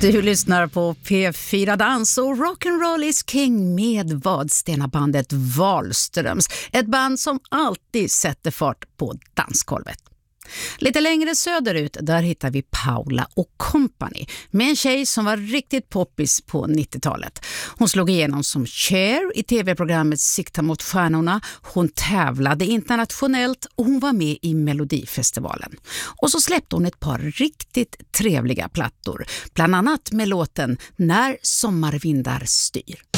Du lyssnar på P4 Dans och Rock'n'Roll is King med Vadstena-bandet Wahlströms. Ett band som alltid sätter fart på dansgolvet. Lite längre söderut, där hittar vi Paula och Company med en tjej som var riktigt poppis på 90-talet. Hon slog igenom som Cher i tv-programmet Sikta mot stjärnorna. Hon tävlade internationellt och hon var med i Melodifestivalen. Och så släppte hon ett par riktigt trevliga plattor, bland annat med låten När sommarvindar styr.